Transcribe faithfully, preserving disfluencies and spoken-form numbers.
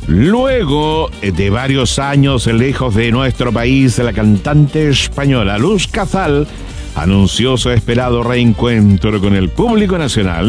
Luego de varios años lejos de nuestro país, la cantante española Luz Cazal anunció su esperado reencuentro con el público nacional